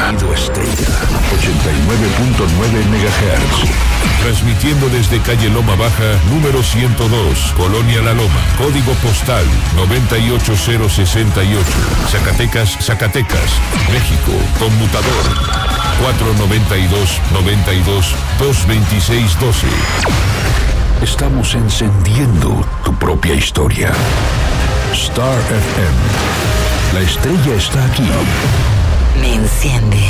Sonido Estrella, 89.9 MHz. Transmitiendo desde calle Loma Baja, número 102, Colonia La Loma, código postal 98068, Zacatecas, Zacatecas, México, conmutador 492-92-226-12. Estamos encendiendo tu propia historia. Star FM. La estrella está aquí. Me enciende.